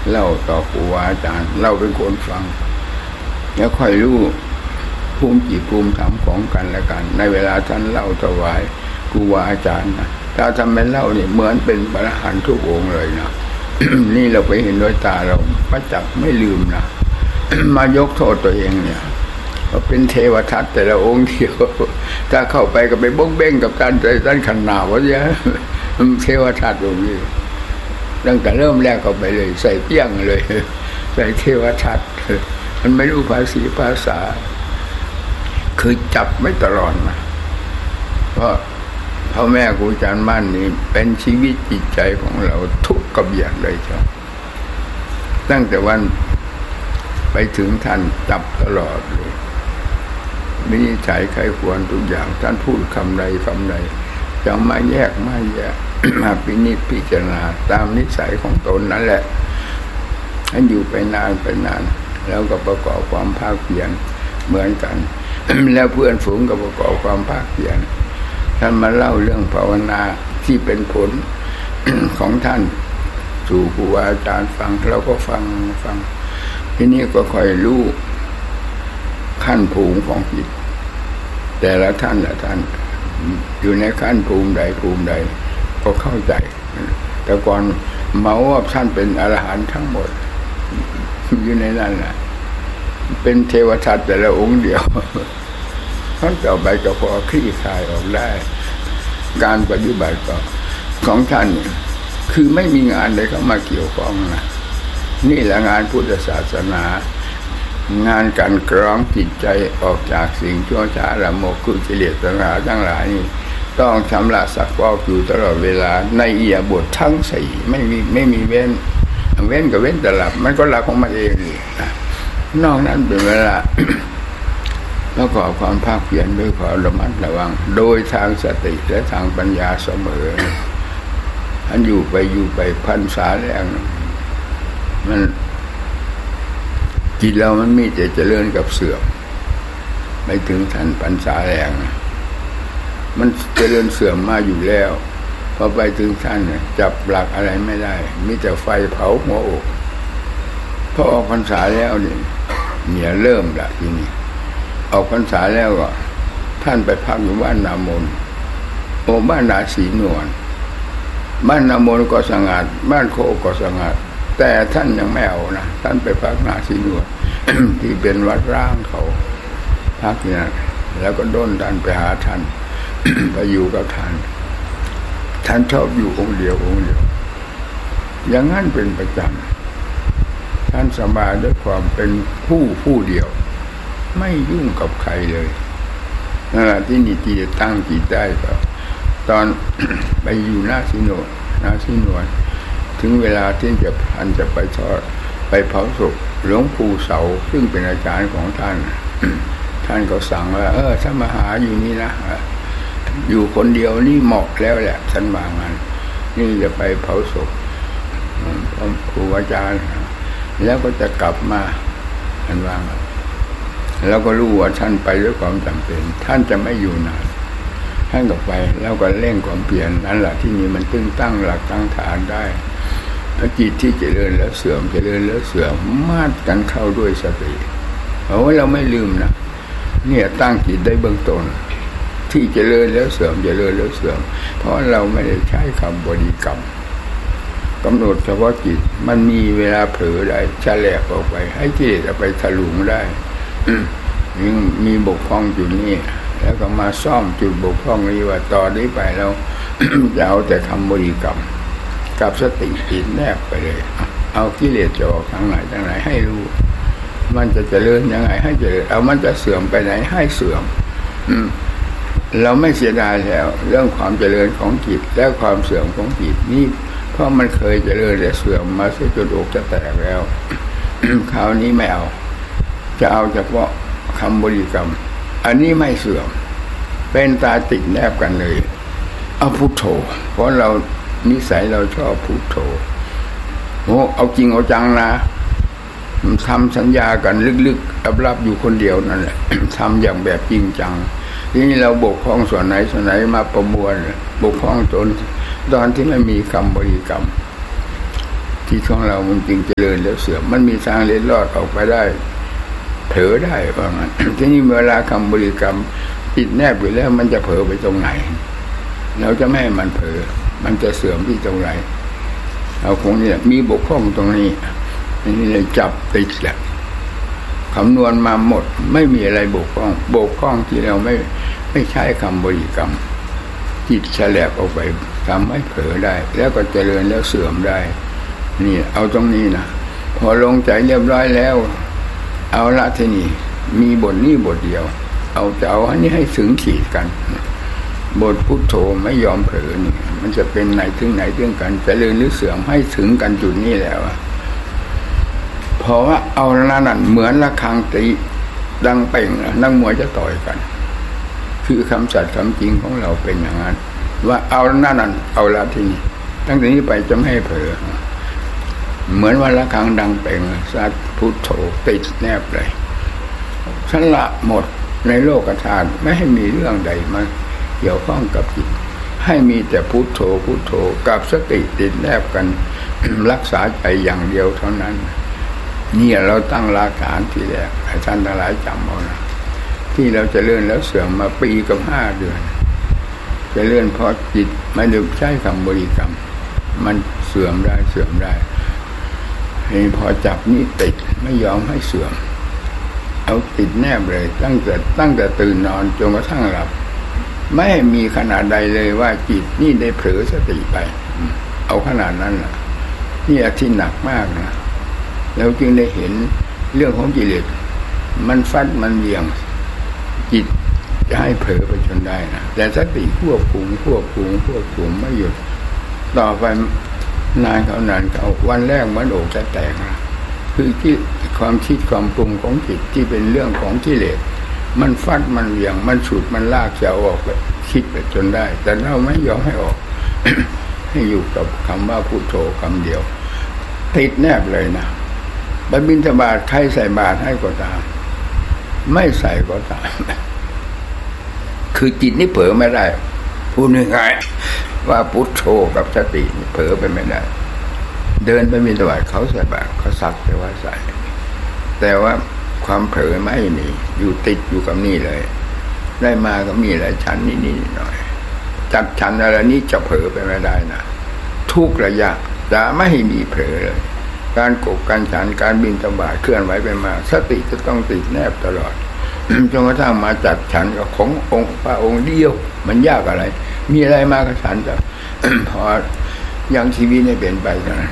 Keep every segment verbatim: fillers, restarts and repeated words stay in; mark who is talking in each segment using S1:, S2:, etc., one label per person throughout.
S1: เล่าต่อครูอาจารย์เล่าเป็นคนฟังแล้วค่อยรู้ภูมิจิตภูมิธรรมของกันและกันในเวลาท่านเล่าถวายครูอาจารย์นะถ้าทำเป็นเล่าเนี่ยเหมือนเป็นพระอรหันต์ทุกองค์เลยนะ นี่เราไปเห็นด้วยตาเราประจักษ์ไม่ลืมนะ มายกโทษตัวเองเนี่ยก็เป็นเทวทัตแต่ละองค์เดียวถ้าเข้าไปก็ไปบ้งเบ้งกับท่านใจท่านขันหนาวเนี่ยเทวทัตองค์นี้ตั้งแต่เริ่มแรกก็ไปเลยใส่เปี้ยงเลยใส่เทวทัตมันไม่รู้ภาษีภาษาคือจับไม่ตลอดนะเพราะพ่อแม่ครูอาจารย์มั่นนี่เป็นชีวิตจิตใจของเราทุกกระเบียดเลยจ้ะตั้งแต่วันไปถึงท่านจับตลอดเลยวินิจฉัยใครควรทุกอย่างท่านพูดคำใดคำใดจะมาแยกมาแยก มาพินิจพิจารณาตามนิสัยของตนนั่นแหละท่านอยู่ไปนานไปนานแล้วก็ประกอบความภาคเพียรเหมือนกัน แล้วเพื่อนฝูงก็ประกอบความภาคเพียรท่านมาเล่าเรื่องภาวนาที่เป็นผล ของท่านสู่ครูอาจารย์ฟังเราก็ฟังฟังทีนี้ก็ค่อยรู้ขั้นภูมิของจิตแต่ละท่านละท่านอยู่ในขั้นภูมิใดภูมิใดก็เข้าใจแต่ก่อนเมาว่าท่านเป็นอรหันต์ทั้งหมดอยู่ในนั้นแหละเป็นเทวทัตแต่ละองค์เดียวท่านต่อไปก็พอคลี่คลายออกได้การปฏิบัติก็ของท่านคือไม่มีงานใดเข้ามาเกี่ยวข้องนะนี่แหละงานพุทธศาสนางานการกรองจิตใจออกจากสิ่งชั่วช้าละโมกคือกิเลสตัณหาทั้งหลายนี่ต้องชำระสักฟอกอยู่ตลอดเวลาในอิริยาบถทั้งสี่ไม่มีไม่มีเว้นเว้นกับเว้นแต่หลับมันก็หลับของมันเองนะนอกนั้นเป็นเวลา แล้วก็ความภาคเพียรด้วยความระมัดระวังโดยทางสติและทางปัญญาเสมออันอยู่ไปอยู่ไปพรรษาแรกมันจิตเรามันมีแต่เจริญกับเสื่อมไม่ถึงทันพรรษาแรกมันเจริญเสื่อมมาอยู่แล้วพอไปถึงท่านจับหลักอะไรไม่ได้มีแต่ไฟเผาหัวอกพอออกพรรษาแล้วนี่เนี่ยเริ่มละทีนี้ออกพรรษาแล้วก็ท่านไปพักอยู่บ้านนามนโอ้บ้านนาศรีนวลบ้านนามนก็สงัดบ้านโคก็สงัดแต่ท่านยังไม่เอานะท่านไปพักนาศรีนวล ที่เป็นวัดร้างเขาพักเนี่ยแล้วก็ด้นท่านไปหาท่าน ไปอยู่กับท่านท่านชอบอยู่องค์เดียวองค์เดียวอย่างนั้นเป็นประจำท่านสบายด้วยความเป็นผู้ผู้เดียวไม่ยุ่งกับใครเลยนั่นแหละที่นิติตั้งจิตได้ก็ตอน ไปอยู่หน้าศรีนวลหน้าศรีนวลถึงเวลาที่จะพันจะไปทอดไปเผาศพหลวงปู่เสาซึ่งเป็นอาจารย์ของท่าน ท่านก็สั่งว่าเออถ้ามาหาอยู่นี่นะอยู่คนเดียวนี่เหมาะแล้วแหละท่านว่างั้นนี่จะไปเผาศพครูอาจารย์แล้วก็จะกลับมาท่านว่างั้นแล้วก็รู้ว่าท่านไปด้วยความจำเป็นท่านจะไม่อยู่นานท่านก็ไปแล้วก็เร่งความเปลี่ยนนั่นแหละที่นี่มันตึงตั้งหลักตั้งฐานได้พระจิตที่เจริญแล้วเสื่อมเจริญแล้วเสื่อมมาดกันเข้าด้วยสติเพราะว่าเราไม่ลืมนะเนี่ยตั้งจิตได้เบื้องต้นที่เจริญแล้วเสื่อมเจริญแล้วเสื่อมเพราะเราไม่ได้ใช้คำบริกรรมกำหนดเฉพาะจิตมันมีเวลาเผลอได้แฉลกออกไปให้กิเลสไปถลุงได้ยังมีบกพร่องอยู่นี่แล้วก็มาซ่อมจุดบกพร่องนี้ว่าต่อนี้ไปแล้ว จะเอาแต่คำบริกรรมกับสติติดแนบไปเลยเอากิเลสจะออกทางไหนทางไหนให้รู้มันจะเจริญยังไงให้เจริญเอามันจะเสื่อมไปไหนให้เสื่อมเราไม่เสียดายแล้วเรื่องความเจริญของจิตและความเสื่อมของจิตนี่เพราะมันเคยเจริญและเสื่อมมาจนอกจะแตกแล้ว คราวนี้ไม่เอาจะเอาเฉพาะคำบริกรรมอันนี้ไม่เสื่อมเป็นตาติดแนบกันเลยเอาพุทโธเพราะเรานิสัยเราชอบพุทโธโอ้เอาจริงเอาจังนะทำสัญญากันลึกๆลับๆอยู่คนเดียวนั่นแหละ ทำอย่างแบบจริงจังทีนี้เราบกพร่องส่วนไหนส่วนไหนมาประมวลบกพร่องตนตอนที่ไม่มีคำบริกรรมที่ของเรามันจึงเจริญแล้วเสื่อมมันมีทางเล็ดลอดออกไปได้เผลอได้ว่างั้น ทีนี้เวลาคำบริกรรมติดแนบอยู่แล้วมันจะเผลอไปตรงไหนเราจะไม่ให้มันเผลอมันจะเสื่อมที่ตรงไหนเราคงเนี่ยมีบกพร่องตรงนี้นี่เลยจับติดแหละคำนวณมาหมดไม่มีอะไรบกพร่องบกพร่องที่เราไม่ไม่ใช้คำบริกรรมจิตแฉลบออกไปทำให้เผลอได้แล้วก็เจริญแล้วเสื่อมได้นี่เอาตรงนี้นะพอลงใจเรียบร้อยแล้วเอาละทีนี้มีบทนี้บทเดียวเอาจะเอาอันนี้ให้ถึงขีดกันบทพุทโธไม่ยอมเผลอนี่มันจะเป็นไหนถึงไหนถึงกันเจริญหรือเสื่อมให้ถึงกันจุดนี้แล้วเพราะว่าเอาละนั่นเหมือนระฆังตีดังเป่งนักมวยจะต่อยกันคือคำสัตย์คำจริงของเราเป็นอย่างนั้นว่าเอาละนั่นเอาละทีนี้ตั้งแต่นี้ไปจะไม่ให้เผลอเหมือนว่าระฆังดังเป่งสัตว์พุทโธติดแนบเลยฉันละหมดในโลกธาตุไม่ให้มีเรื่องใดมาเกี่ยวข้องกับจิตให้มีแต่พุทโธพุทโธกับสติติดแนบกัน รักษาใจอย่างเดียวเท่านั้นนี่เราตั้งรากฐานที่แรกให้ท่านทั้งหลายจำเอานะที่เราจะเลื่อนแล้วเสื่อมมาปีกับห้าเดือนจะเลื่อนเพราะจิตไม่ได้ใช้คำบริกรรมมันเสื่อมได้เสื่อมได้ให้พอจับนี่ติดไม่ยอมให้เสื่อมเอาติดแนบเลยตั้งแต่ตั้งแต่ตื่นนอนจนกระทั่งหลับไม่มีขนาดใดเลยว่าจิตนี่ได้เผลอสติไปเอาขนาดนั้นล่ะนี่อธิหนักมากนะแล้วจึงได้เห็นเรื่องของกิเลสมันฟัดมันเวียงจิตจะให้เผลอไปจนได้นะแต่สติควบคุมควบคุมควบคุมไม่หยุดต่อไปนานเขานานเขาวันแรกมันอกจะแตกนะคือที่ความคิดความปรุงของจิตที่เป็นเรื่องของกิเลสมันฟัดมันเวียงมันฉุดมันลากจะออกไปคิดไปจนได้แต่เราไม่ยอมให้ออก ให้อยู่กับคำว่าพุทโธคำเดียวติดแนบเลยนะไปบิณฑบาตใครใส่บาตรให้ก็ตามไม่ใส่ก็ตาม คือจิตนี่เผลอไม่ได้พูดง่ายๆว่าพุทโธกับสติเผลอไปไม่ได้เดินไปบิณฑบาตเขาใส่บาตรเขาสักแต่ว่าใส่แต่ว่าความเผลอไม่มีอยู่ติดอยู่กับนี่เลยได้มาก็มีอะไรชั้นนิดๆหน่อยจับชั้นอะไรนี้จะเผลอไปไม่ได้นะทุกระยะจะไม่ให้มีเผลอเลยการกบการฉันการบิณฑบาตเคลื่อนไหวไปมาสติจะต้องติดแนบตลอด จนกระทั่งมาจัดฉันกับขององค์พระองค์เดียวมันยากอะไรมีอะไรมาก็ฉันจะ พอยังชีวิตไม่เป็นไปเท่านั้น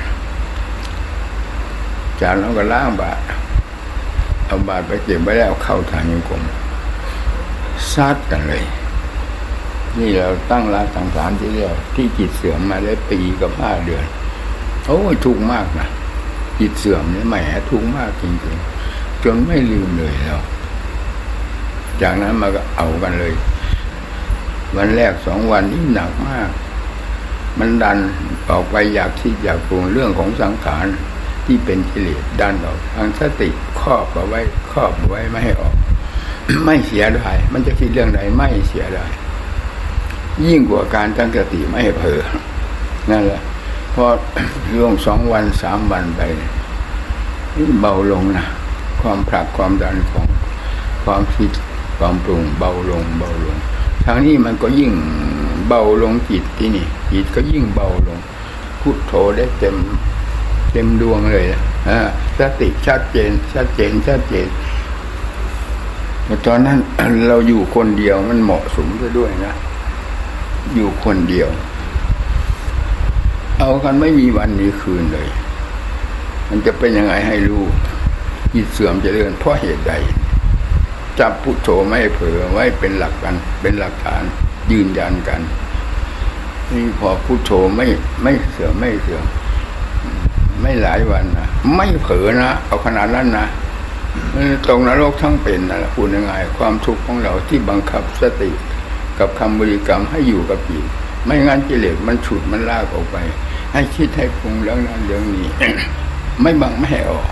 S1: ฉันแล้วก็ล้างบาตรเอาบาตรไปเก็บไว้แล้วเข้าทางยังกรมซัดกันเลยนี่เราตั้งรากตั้งฐานที่เรียกที่จิตเสื่อมมาได้ปีกับห้าเดือนโอ้ยทุกข์มากนะจิตเสื่อมนี่แหมทุกข์มากจริงๆจนไม่ลืมเลยแล้วจากนั้นมาก็เอากันเลยวันแรกสองวันนี้หนักมากมันดันออกไปอยากที่อยากปรุงเรื่องของสังขารที่เป็นกิเลสดันออกทางสติครอบเอาไว้ครอบเอาไว้ไม่ให้ออก ไม่เสียได้มันจะคิดเรื่องใดไม่เสียได้ยิ่งกว่าการตั้งสติไม่ให้เผลอนั่นแหละพอล่วงสองวันสามวันไปนี่เบาลงนะความผลักความดันของความคิดความปรุงเบาลงเบาลงทางนี้มันก็ยิ่งเบาลงจิตที่นี่จิตก็ยิ่งเบาลงพุทโธได้เต็มเต็มดวงเลยนะสติชัดเจนชัดเจนชัดเจนตอนนั้นเราอยู่คนเดียวมันเหมาะสมด้วยนะอยู่คนเดียวเอากันไม่มีวันมีคืนเลยมันจะเป็นยังไงให้รู้จิตเสื่อมจะเลื่อนเพราะเหตุใดจับพุทโธไม่เผลอไว้เป็นหลักกันเป็นหลักฐานยืนยันกันนี่พอพุทโธไม่ไม่เสื่อมไม่เสื่อมไม่หลายวันนะไม่เผลอนะเอาขนาดนั้นนะตรงนรกทั้งเป็นนะพูดง่ายๆความทุกข์ของเราที่บังคับสติกับคำบริกรรมให้อยู่กับจิตไม่งั้นกิเลสมันฉุดมันลากออกไปให้คิดให้ปรุงเรื่องนั้นเรื่องนี้ ไม่บังไม่ให้ออก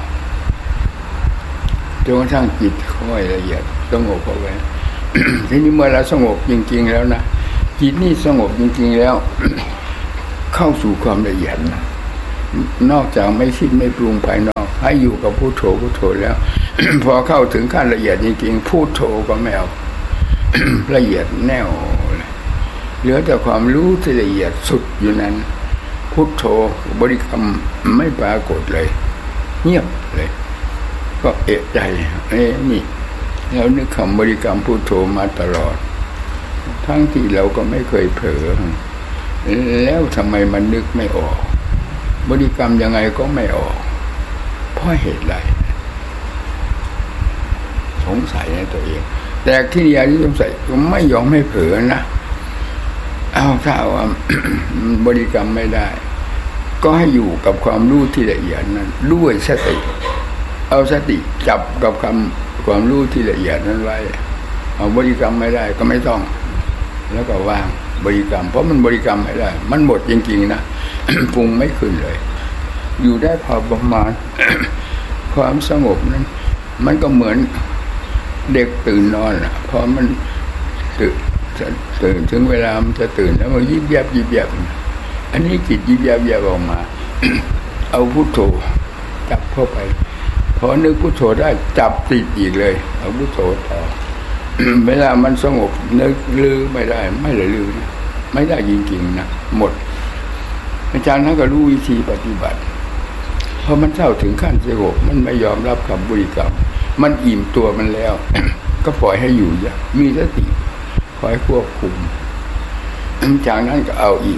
S1: จนกระทั่งจิตค่อยละเอียดสงบเอาไว้ ทีนี้เมื่อเราสงบจริงๆแล้วนะจิตนี่สงบจริงๆแล้ว เข้าสู่ความละเอียดนะนอกจากไม่คิดไม่ปรุงภายนอกให้อยู่กับพุทโธพุทโธแล้ว พอเข้าถึงขั้นละเอียดจริงๆพุทโธก็ไม่เอา ละเอียดแน่วเหลือแต่ความรู้ที่ละเอียดสุดอยู่นั้นพุทโธบริกรรมไม่ปรากฏเลยเงียบเลยก็เอะใจเอ๊ะนี่เรานึกคำบริกรรมพุทโธมาตลอดทั้งที่เราก็ไม่เคยเผลอแล้วทำไมมันนึกไม่ออกบริกรรมยังไงก็ไม่ออกเพราะเหตุไรสงสัยในตัวเองแต่ที่ยาที่สงสัยก็ไม่ยอมให้เผลอนะเอาถ้าว่า บริกรรมไม่ได้ก็ให้อยู่กับความรู้ที่ละเอียดนั้นด้วยสติเอาสติจับกับคำความรู้ที่ละเอียดนั้นไว้เอาบริกรรมไม่ได้ก็ไม่ต้องแล้วก็วางบริกรรมเพราะมันบริกรรมไม่ได้มันหมดจริงๆนะ ปรุงไม่ขึ้นเลยอยู่ได้พอประมาณ ความสงบนั้นมันก็เหมือนเด็กตื่นนอนอ่ะพอมันตื่นตื่นถึงเวลามันจะตื่นแล้วมันยิบยับยิบยับอันนี้จิตยิบยับยับออกมา เอาพุทโธจับเข้าไปพอนึกพุทโธได้จับติดอีกเลยเอาพุทโธต่อ เวลามันสงบนึกลือไม่ได้ไม่เลยลือนะไม่ได้จริงๆนะหมดอาจารย์นั้นก็รู้วิธีปฏิบัติพอมันเข้าถึงขั้นสงบมันไม่ยอมรับคำบริกรรมมันอิ่มตัวมันแล้ว ก็ปล่อยให้อยู่อย่างมีสติคอยควบคุมจากนั้นก็เอาอีก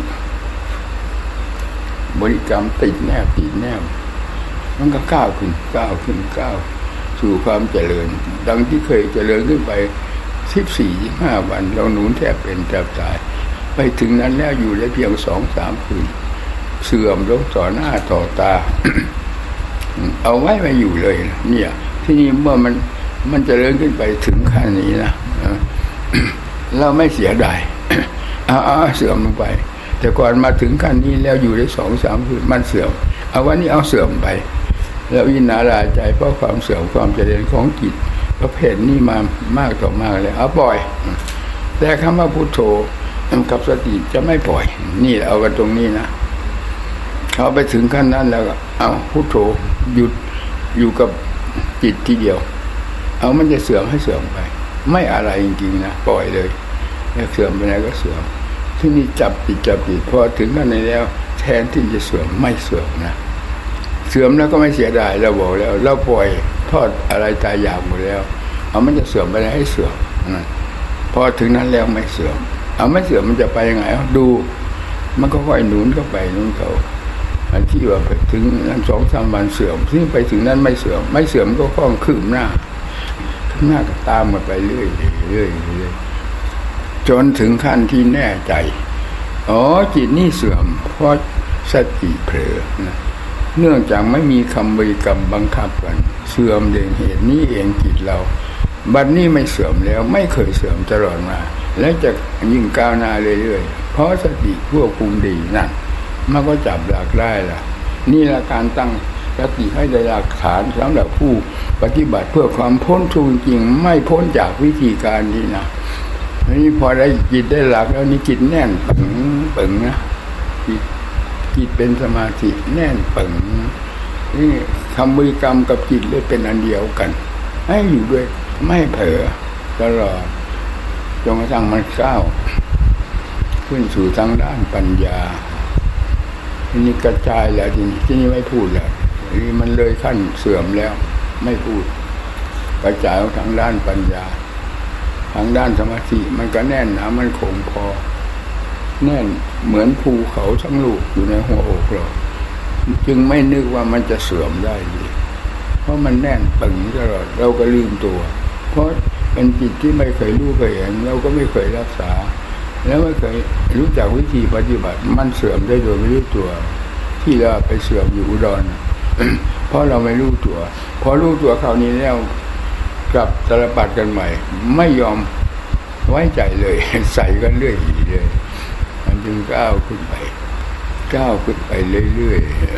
S1: บริกรรมติดแนบติดแนบมันก็ก้าวขึ้นก้าวขึ้นก้าวสู่ความเจริญดังที่เคยเจริญขึ้นไปสิบสี่สิบห้าวันเราหนุนแทบเป็นแทบตายไปถึงนั้นแล้วอยู่ได้เพียงสองสามคืนเสื่อมลงต่อหน้าต่อตา เอาไว้ไม่อยู่เลยเนี่ยที่นี่เมื่อมันมันเจริญขึ้นไปถึงขั้นนี้นะ เราไม่เสียดาย เอาเอาเสื่อมลงไปแต่ก่อนมาถึงขั้นนี้แล้วอยู่ได้สองสามคืนมันเสื่อมเอาวันนี้เอาเสื่อมไปแล้วยินนาราใจเพราะความเสื่อมความเจริญของจิตประเภทนี้มามากต่อมากเลยเอาปล่อยแต่คำว่าพุทโธกับสติจะไม่ปล่อยนี่เอากันตรงนี้นะเขาไปถึงขั้นนั้นแล้วเอาพุทโธหยุดอยู่กับจิตทีเดียวเอามันจะเสื่อมให้เสื่อมไปไม่อะไรจริงๆนะปล่อยเลยแล้วเสื่อมไปไหนก็เสื่อมที่นี่จับจิตจับจิตพอถึงขั้นนี้แล้วแทนที่จะเสื่อมไม่เสื่อมนะเสื่อมแล้วก็ไม่เสียดายเราบอกแล้วเราปล่อยทอดอะไรตายอยากหมดแล้วเอามันจะเสื่อมไปไหนให้เสื่อมนะพอถึงนั้นแล้วไม่เสื่อมเอาไม่เสื่อมมันจะไปยังไงดูมันก็ค่อยหนุนเข้าไปนู้นเขาอันที่ว่าไปถึงนั้นสองสามวันเสื่อมซึ่งไปถึงนั้นไม่เสื่อมไม่เสื่อมก็คล้องคืบหน้าคืบหน้าก็ตามมาไปเรื่อยเรื่อยเรื่อยจนถึงขั้นที่แน่ใจอ๋อจิตนี่เสื่อมเพราะสติเผลอนะเนื่องจากไม่มีคำบริกรรมบังคับกันเสื่อมเด่นเหตุนี้เองจิตเราบัดนี้ไม่เสื่อมแล้วไม่เคยเสื่อมตลอดมาและจะยิ่งก้าวหน้าเรื่อยๆเพราะสติควบคุมดีนั่นมันก็จับหลักได้ล่ะนี่ละการตั้งสติให้ได้หลักฐานสำหรับผู้ปฏิบัติเพื่อความพ้นทุกข์จริงไม่พ้นจากวิธีการนี้นะนี่พอได้จิตได้หลักแล้วนี่จิตแน่นปึงปึงนะจิตจิตเป็นสมาธิแน่นปึงนี่คำบริกรรมกับจิตเลยเป็นอันเดียวกันให้อยู่ด้วยไม่เผลอตลอดจนกระทั่งมันก้าวขึ้นสู่ทางด้านปัญญาทีนี้กระจายแล้วทีนี้ที่นี่ไม่พูดแล้วทีนี้มันเลยขั้นเสื่อมแล้วไม่พูดกระจายทางด้านปัญญาทางด้านสมาธิมันก็แน่นหนามันคงพอแน่นเหมือนภูเขาทั้งลูกอยู่ในหัวอกเราจึงไม่นึกว่ามันจะเสื่อมได้เพราะมันแน่นปึงตลอดเราก็ลืมตัวเพราะเป็นจิตที่ไม่เคยรู้เคยเห็นเราก็ไม่เคยรักษาแล้วไม่เคยรู้จักวิธีปฏิบัติมันเสื่อมได้โดยไม่รู้ตัวที่เราไปเสื่อมอยู่อุดร เพราะเราไม่รู้ตัวพอรู้ตัวคราวนี้แล้วกลับตระบัดกันใหม่ไม่ยอมไว้ใจเลยใส่กันเรื่อยเลยมันจึงก้าวขึ้นไปก้าวขึ้นไปเรื่อย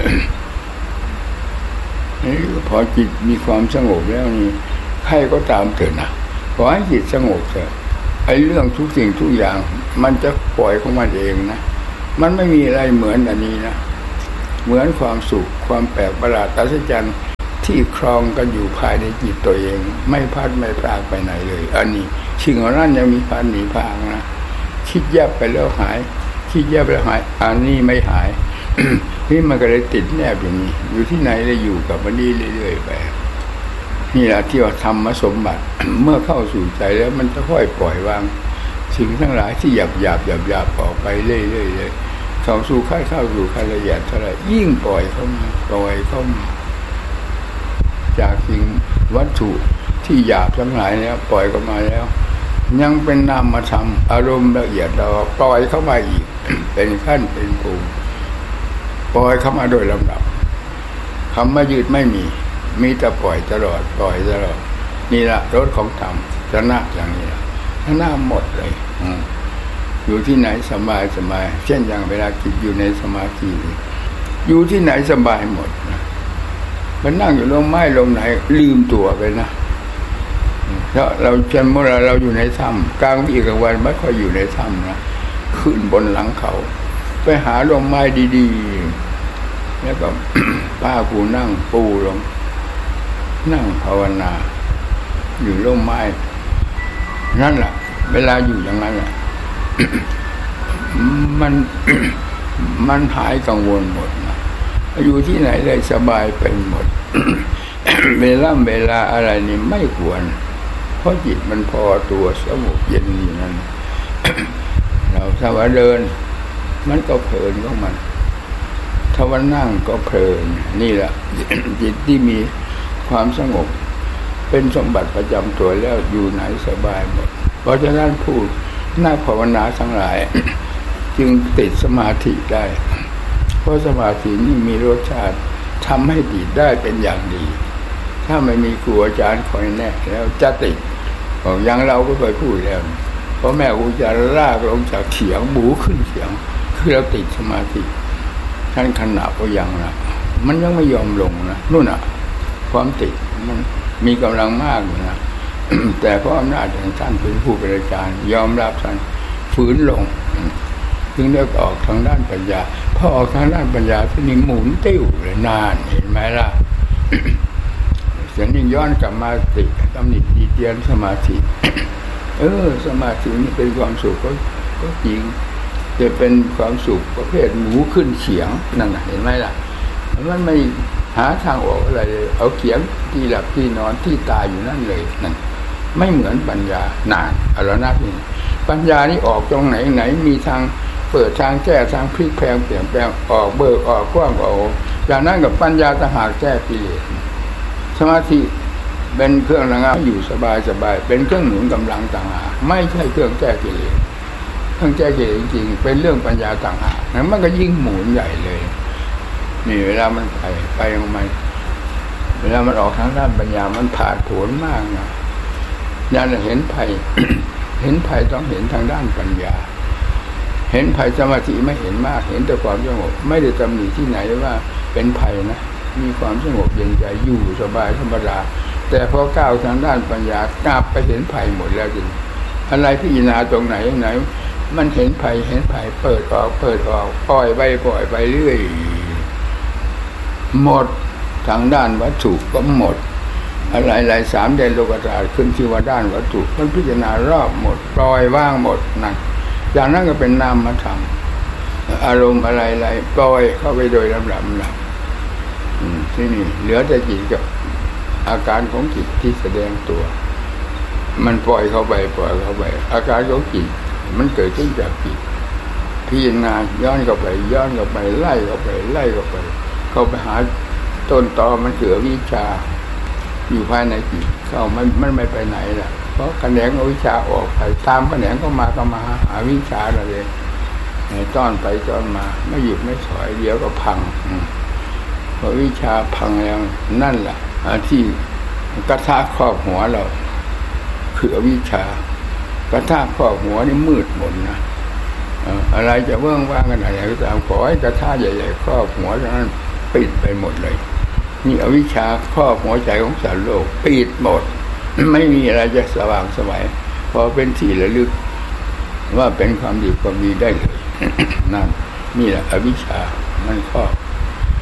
S1: ๆนี่พอจิตมีความสงบแล้วนี่ใครก็ตามเถอะนะขอให้จิตสงบเถอะไอ้เรื่องทุกสิ่งทุกอย่างมันจะปล่อยของมันเองนะมันไม่มีอะไรเหมือนอันนี้นะเหมือนความสุขความแปลกประหลาดอัศจรรย์ที่ครองกันอยู่ภายในจิตตัวเองไม่พัดไม่พลากไปไหนเลยอันนี้สิ่งเหล่านั้นยังมีพันหนีพางนะคิดแยบไปแล้วหายคิดแยบไปแล้วหายอันนี้ไม่หาย นี่มันก็เลยติดแนบอย่างนี้อยู่ที่ไหนเลยอยู่กับมันนี้เรื่อยๆไปนี่แหละที่ว่าธรรมสมบัติ เมื่อเข้าสู่ใจแล้วมันจะค่อยปล่อยวางสิ่งทั้งหลายที่หยาบหยาบหยาบหยาบออกไปเรื่อยๆเลยเข้าสู่ขั้นเข้าสู่ขั้นละเอียดเท่าไรยิ่งปล่อยเข้ามาปล่อยเข้ามาจากสิ่งวัตถุที่หยาบทั้งหลายแล้วปล่อยเข้ามาแล้วยังเป็นนามธรรมอารมณ์ละเอียดเราปล่อยเข้ามาอีก เป็นขั้นเป็นภูมิปล่อยเข้ามาโดยลำดับคำว่ายืดไม่มีมีแต่ปล่อยตลอดปล่อยตลอดนี่ละรสของธรรมชนะอย่างนี้ละชนะหมดเลยอยู่ที่ไหนสบายสบายเช่นอย่างเวลาจิตอยู่ในสมาธิอยู่ที่ไหนสบายหมดนะมันนั่งอยู่ลมไม้ลมไหนลืมตัวไปนะเพราะเราเช่นเมื่อเราอยู่ในถ้ำกลางวี่กลางวันไม่ค่อยอยู่ในถ้ำนะขึ้นบนหลังเขาไปหาลมไม้ดีๆแล้วก็ป้ากูนั่งปูลงนั่งภาวนาอยู่ร่มไม้นั่นแหละเวลาอยู่อย่างนั้นแหละ มัน มันหายกังวลหมดนะอยู่ที่ไหนได้สบายเป็นหมด เวลาเวลาอะไรนี่ไม่ควรเพราะจิตมันพอตัวสงบเย็นอย่างนั้น เราถ้าว่าเดินมันก็เพลินของมันถ้าว่านั่งก็เพลินนี่แหละ จิตที่มีความสงบเป็นสมบัติประจำตัวแล้วอยู่ไหนสบายหมดเพราะฉะนั้นผู้นักภาวนาทั้งหลาย จึงติดสมาธิได้เพราะสมาธินี่มีรสชาติทำให้ติดได้เป็นอย่างดีถ้าไม่มีครูอาจารย์คอยแนะแล้วจะติดอย่างเราก็เคยพูดแล้วเพราะแม่ครูจะลากลงจากเขียงบูขึ้นเขียงคือเราติดสมาธิท่านขนาดก็ยังนะมันยังไม่ยอมลงนะนู่นอ่ะความติดมันมีกำลังมากอยู่นะ แต่เพราะอำนาจของท่านเป็นผู้เป็นอาจารย์ยอมรับท่านฝืนลงถึงได้ออกทางด้านปัญญาพอออกทางด้านปัญญาที่นี่หมุนติ้วเลยนานเห็นไหมล่ะ เสียงยิ่งย้อนกลับมาติตำหนิดีเตียนสมาธิ เออสมาธินี่เป็นความสุขก็ก็จริงจะเป็นความสุขประเภทหมูขึ้นเขียงนั่นเห็นไหมล่ะมันไม่หาทางออกอะไรเลยเอาเขียงที่หลับที่นอนที่ตายอยู่นั่นเลยนั่นไม่เหมือนปัญญานานอรณะนี่ปัญญานี่ออกตรงไหนไหนมีทางเปิดทางแก้ทางพลิกแพลงเปลี่ยนแปลงออกเบิกออกกว้างออกอย่างนั้นกับปัญญาต่างหากแก้กิเลสสมาธิเป็นเครื่องระงับอยู่สบายสบายเป็นเครื่องหนุนกำลังต่างหากไม่ใช่เครื่องแก้กิเลสเครื่องแก้กิเลสจริงๆเป็นเรื่องปัญญาต่างหากนั้นมันก็ยิ่งหมุนใหญ่เลยนี่เวลามันไปไปของมันเวลามันออกทางด้านปัญญามันผ่าผลมากนะญาณเห็นภัย เห็นภัยต้องเห็นทางด้านปัญญาเห็นภัยสมาธิไม่เห็นมากเห็นแต่ความสงบไม่ได้ตำหนิที่ไหนว่าเป็นภัยนะมีความสงบเย็นใจอยู่สบายธรรมดาแต่พอก้าวทางด้านปัญญากลับไปเห็นภัยหมดแล้วจริงอะไรพิจารณาตรงไหนไหนมันเห็นภัยเห็นภัยเปิดออกเปิดออกปล่อยไปปล่อยไปเรื่อยหมดทางด้านวัตถุก็หมดอะไรหลายสามเดนโลกธาตุขึ้นชื่อว่าด้านวัตถุมันพิจารณารอบหมดปล่อยว่างหมดนั่นอย่างนั้นก็เป็นนามธรรมอารมณ์อะไรอะไรปล่อยเข้าไปโดยลำดับลำที่นี่เหลือแต่จิตกับอาการของจิตที่แสดงตัวมันปล่อยเข้าไปปล่อยเข้าไปอาการของจิตมันเกิดขึ้นจากจิตพิจารณาย้อนเข้าไปย้อนเข้าไปไล่เข้าไปไล่เข้าไปเข้าไปหาต้นตอมันเกิดวิชาอยู่ภายในจิตเข้ามันมันไม่ไปไหนล่ะเพราะแขนงวิชาออกไปตามแขนงก็มาก็มาหาวิชาเราเลยต้อนไปต้อนมาไม่หยุดไม่ถอยเดี๋ยวก็พังพอวิชาพังแล้วนั่นแหละที่กระทะครอบหัวเราคืออวิชากระทะครอบหัวนี่มืดหมดนะอะไรจะเบื้องว่างกันอะไรก็ตามขอให้กระทะใหญ่ๆครอบหัวนั้นปิดไปหมดเลยนี่อวิชชาครอบหัวใจของสัตว์โลกปิดหมดไม่มีอะไรจะสว่างสวัยพอเป็นที่ระลึกว่าเป็นความดีความดีได้เลยนั่นนี่แหละอวิชชามันครอบ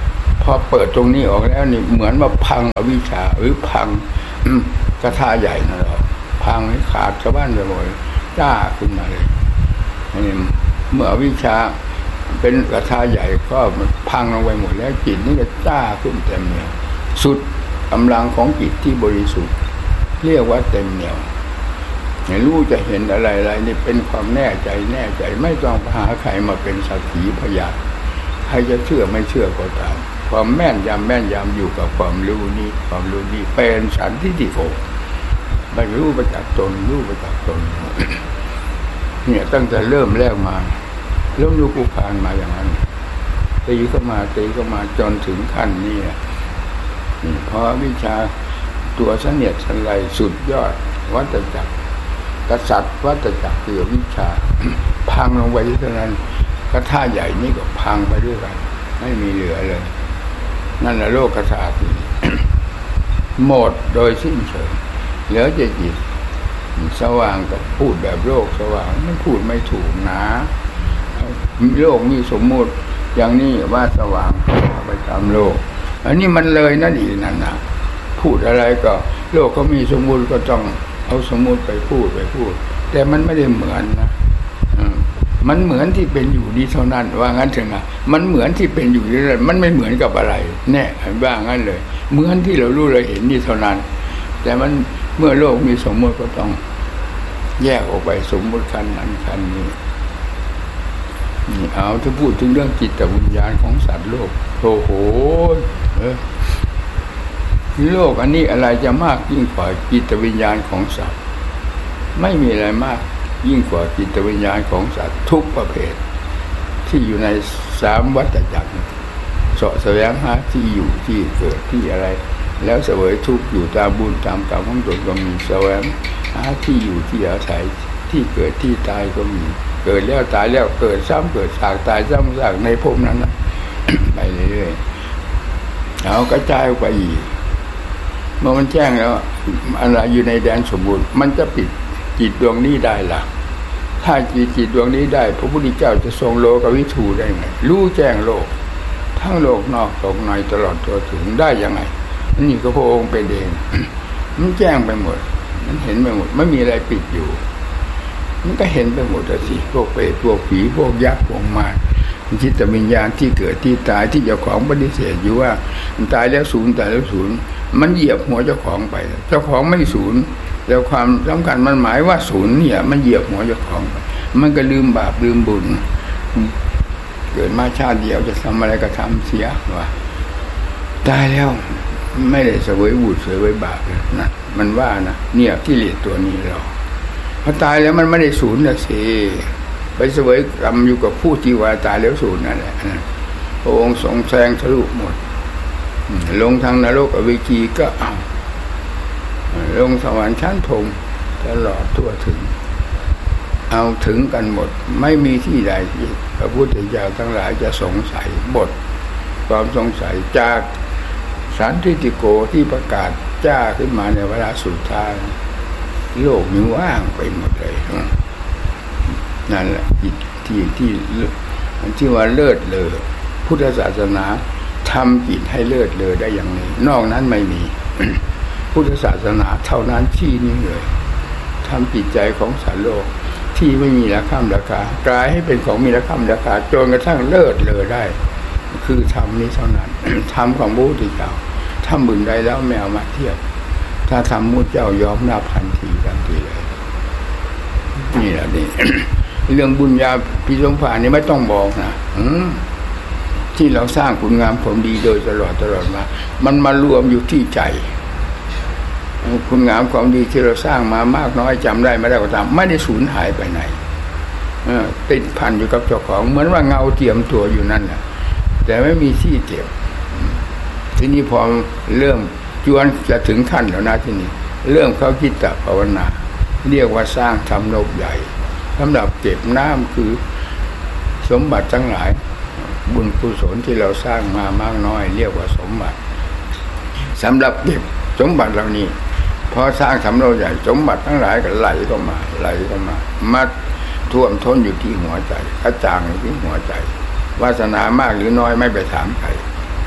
S1: พอเปิดตรงนี้ออกแล้วนี่เหมือนว่าพังอวิชชาหรือพังกระทาใหญ่นะเราพังให้ขาดชาวบ้านไปหมดจ้าขึ้นมาเลยเมื่ออวิชชาเป็นกระทาใหญ่ก็พังลงไปหมดแล้วจิตนี่ก็จ้าขึ้นเต็มเหนียวสุดกำลังของจิตที่บริสุทธิ์เรียกว่าเต็มเหนียวไม่รู้จะเห็นอะไรอะไรนี่เป็นความแน่ใจแน่ใจไม่ต้องหาใครมาเป็นสักขีพยานใครจะเชื่อไม่เชื่อก็ตามความแม่นยำแม่นยำอยู่กับความรู้นี้ความรู้นี้เป็นสันทิฏฐิโกไม่รู้ประจักษ์ตนรู้ประจักษ์ตนเนี่ยตั้งแต่เริ่มแรกมาล้มลุกคลุกคลานมาอย่างนั้นตีเข้ามาตีเข้ามาจนถึงขั้นนี้นี่เพราะวิชาตัวเสนียดสันไลสุดยอดวัฏจักรกษัตริย์วัฏจักรคือวิชาพังลงไปเท่านั้นกระทาใหญ่นี่ก็พังไปด้วยกันไม่มีเหลือเลยนั่นแหละโลกกษัตริย์หมดโดยสิ้นเชิงเหลือจะจิตสว่างกับพูดแบบโลกสว่างมันพูดไม่ถูกนะโลกมีสมมุติอย่างนี้ว่าสว่างไปตามโลกอันนี้มันเลยนั่นอีกนั่นนะพูดอะไรก็โลกเขามีสมมุติก็ต้องเอาสมมุติไปพูดไปพูดแต่มันไม่ได้เหมือนนะมันเหมือนที่เป็นอยู่นี้เท่านั้นว่างั้นเถอะนะมันเหมือนที่เป็นอยู่นี้มันไม่เหมือนกับอะไรแน่ว่างั้นเลยเหมือนที่เรารู้เราเห็นนี่เท่านั้นแต่มันเมื่อโลกมีสมมุติก็ต้องแยกออกไปสมมุติขั้นนั้นขั้นนี้นี่เอาถ้าพูดถึงเรื่องจิตวิญญาณของสัตว์โลกโอ้โหเออโลกอันนี้อะไรจะมากยิ่งกว่าจิตวิญญาณของสัตว์ไม่มีอะไรมากยิ่งกว่าจิตวิญญาณของสัตว์ทุกประเภทที่อยู่ในสามวัฏจักรเสาะแสวงหาที่อยู่ที่เกิดที่อะไรแล้วเสวยทุกข์อยู่ตามบุญตามกรรมของตนก็มีแสวงหาที่อยู่ที่อาศัยที่เกิดที่ตายก็มีเกิดแล้วตายแล้วเกิดซ้ำเกิดสากตายซ้ำสากในภพนั้นนะ ไปเรื่อยๆเอากระจายไปอีกเมื่อมันแจ้งแล้วอะไรอยู่ในแดนสมบูรณ์มันจะปิดจิตดวงนี้ได้ล่ะถ้าจิตจิตดวงนี้ได้พระพุทธเจ้าจะทรงโลกวิถูได้ไงรู้แจ้งโลกทั้งโลกนอกโลกในตลอดตัวถึงได้ยังไงนี่ก็พระองค์เป็นเองมันแจ้งไปหมดมันเห็นไปหมดไม่มีอะไรปิดอยู่มันก็เห็นไปหมดสิพวกเปรตพวกผีพวกยักษ์พวกมารจิตวิญญาณที่เกิดที่ตายที่เจ้าของปฏิเสธอยู่ว่ามันตายแล้วศูนย์ตายแล้วศูนย์มันเหยียบหัวเจ้าของไปเจ้าของไม่ศูนย์แล้วความสำคัญมันหมายว่าศูนย์เนี่ยมันเหยียบหัวเจ้าของไปมันก็ลืมบาปลืมบุญเกิดมาชาติเดียวจะทำอะไรก็ทำเสียว่าตายแล้วไม่ได้เสวยบุญเสวยบาปนะมันว่านะเนี่ยกิเลสตัวนี้เราพอตายแล้วมันไม่ได้ศูนย์นะสิไปเสวยกรรมอยู่กับผู้ที่ว่าตายแล้วศูนย์นั่นแหละพระองค์ทรงแซงทะลุหมดลงทางนรกอเวจีก็เอาลงสวรรค์ชั้นพรหมตลอดทั่วถึงเอาถึงกันหมดไม่มีที่ใดที่พระพุทธเจ้าทั้งหลายจะสงสัยหมดความสงสัยจากสันทิฏฐิโกที่ประกาศจ้าขึ้นมาในเวลาสุดท้ายโลกนี้ว่างไปหมดเลยนั่นแหละที่ที่ที่ที่ว่าเลิศเลอพุทธศาสนาทำจิตให้เลิศเลอได้อย่างนี้นอกนั้นไม่มี พุทธศาสนาเท่านั้นที่นี้เลยทำจิตใจของสัตว์โลกที่ไม่มีราคาราคากลายให้เป็นของมีราคาราคาจนกระทั่งเลิศเลอได้คือธรรมนี้เท่านั้น ธรรมของพระพุทธเจ้าถ้ามึงได้แล้วไม่เอามาเทียบถ้าธรรมมุตเจ้ายอมรับทันทีทันทีเลยนี่แหละนี่ เรื่องบุญญาพิสมภารนี่ไม่ต้องบอกนะที่เราสร้างคุณงามความดีโดยตลอดตลอดมามันมารวมอยู่ที่ใจคุณงามความดีที่เราสร้างมามากน้อยจำได้ไม่ได้ก็ตามไม่ได้สูญหายไปไหนติดพันอยู่กับเจ้าของเหมือนว่าเงาเทียมตัวอยู่นั่นแหละแต่ไม่มีที่เก็บทีนี้พอเริ่มจวนจะถึงขั้นแล้วนะที่นี่เริ่มเข้าคิดตภาวนาเรียกว่าสร้างทำโลกใหญ่สำหรับเก็บน้ำคือสมบัติทั้งหลายบุญกุศลที่เราสร้างมามากน้อยเรียกว่าสมบัติสำหรับเก็บสมบัติเหล่านี้พอสร้างทำโลกใหญ่สมบัติทั้งหลายก็ไหลเข้ามาไหลเข้ามามาท่วมท้นอยู่ที่หัวใจกระจ่างอยู่ที่หัวใจวาสนามากหรือน้อยไม่ไปถามใคร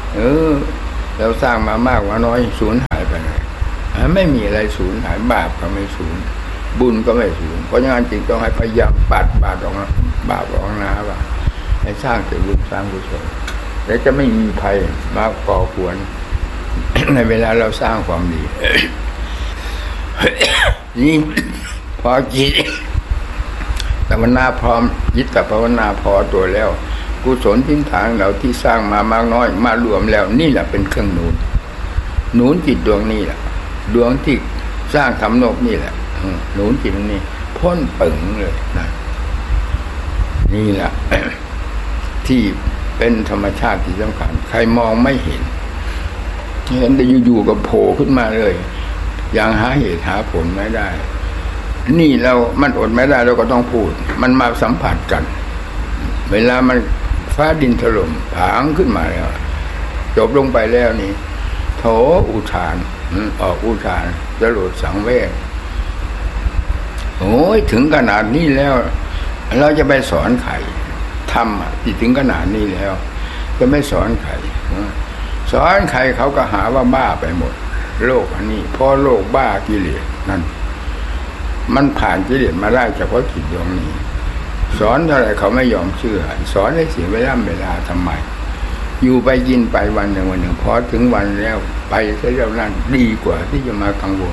S1: เออเราสร้างมามากว่าน้อยสูญหายไปไหนไม่มีอะไรสูญหายบาปก็ไม่สูญบุญก็ไม่สูญเพราะงั้นจึงต้องให้พยายามปัดบาปออกบาปออกนะว่าให้สร้างแต่บุญสร้างกุศลแล้วจะไม่มีภัยมาก่อควร ในเวลาเราสร้างความดี นี่พอจิตภาวนาพร้อมจิตกับภาวนาพอตัวแล้วกุศลทิ้งทางเราที่สร้างมามากน้อยมารวมแล้วนี่แหละเป็นเครื่องหนุนหนุนจิตดวงนี้แหละดวงที่สร้างทำนกนี่แหละหนุนจิตนี้พ้นปึงเลยนะนี่แหละ ที่เป็นธรรมชาติที่สำคัญใครมองไม่เห็นเห็นแต่อยู่ๆก็โผล่ขึ้นมาเลยยังหาเหตุหาผลไม่ได้นี่เรามันอดไม่ได้เราก็ต้องพูดมันมาสัมผัสกันเวลามันฟ้าดินถล่มผางขึ้นมาแล้วจบลงไปแล้วนี่โถอุทานออกอุทานจรดสังเวชโอ้ยถึงขนาดนี้แล้วเราจะไปสอนใครทำที่ถึงขนาดนี้แล้วจะไม่สอนใครสอนใครเขาก็หาว่าบ้าไปหมดโลกอันนี้เพราะโลกบ้ากิเลสนั่นมันผ่านกิเลสมาได้เฉพาะจิตดวงนี้สอนเท่าไรเขาไม่ยอมเชื่อสอนให้เสียเวลาเวลาทำไมอยู่ไปยินไปวันหนึ่งวันหนึ่งพอถึงวันแล้วไปซะแล้วนั่นดีกว่าที่จะมากังวล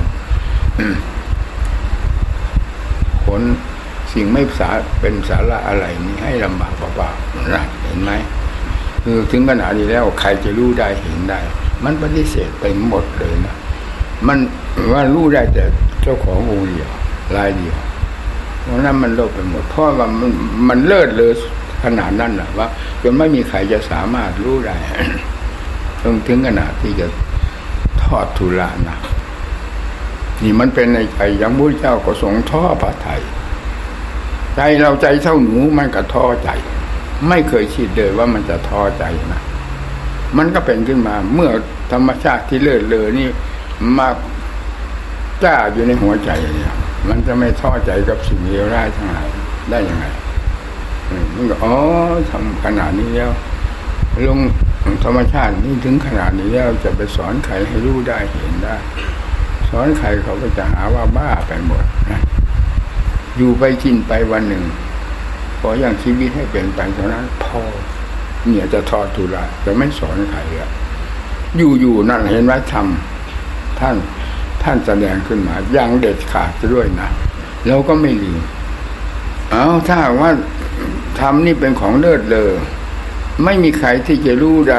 S1: ผลสิ่งไม่สาเป็นสาระอะไรนี่ให้ลำบากเปล่าๆนะเห็นไหมคือถึงขนาดนี้แล้วใครจะรู้ได้เห็นได้มันปฏิเสธไปหมดเลยนะมันว่ารู้ได้แต่เจ้าขององค์เดียวรายเดียวเพราะนั้นมันโลภไปหมดเพราะว่ามันมันเลิศเลยขนาดนั้นแหละว่าจนไม่มีใครจะสามารถรู้ได้ ต้องถึงขนาดที่จะทอดทุลานะนี่มันเป็นในใจอย่างพระเจ้าก็ทรงท้อพระทัยใจเราใจเท่าหนูมันก็ท้อใจไม่เคยคิดเลยว่ามันจะท้อใจนะมันก็เป็นขึ้นมาเมื่อธรรมชาติที่เลิศเลอนี่มาจ้าอยู่ในหัวใจเนี่ยมันจะไม่ท้อใจกับสิ่งเลวร้ายทั้งหลายได้ยังไงมันก็อ๋อทำขนาดนี้แล้วลงธรรมชาตินี่ถึงขนาดนี้แล้วจะไปสอนใครให้รู้ได้เห็นได้สอนใครเขาก็จะหาว่าบ้าไปหมดนะอยู่ไปกินไปวันหนึ่งขออย่างชีวิตให้เป็นไปเท่านั้นพอเนี่ยจะทอดทุระจะไม่สอนใครอ่ะอยู่ๆนั่นเห็นไหมทำท่านท่านแสดงขึ้นมาอย่างเด็ดขาดด้วยนะเราก็ไม่ลืมเอาถ้าว่าทำนี่เป็นของเลิศเลอไม่มีใครที่จะรู้ได้